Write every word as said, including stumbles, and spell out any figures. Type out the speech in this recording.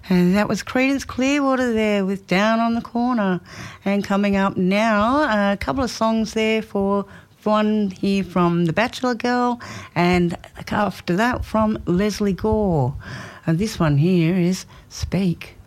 And that was Creedence Clearwater there with Down on the Corner. And coming up now, a couple of songs there for one here from The Bachelor Girl, and after that from Leslie Gore. And this one here is Speak.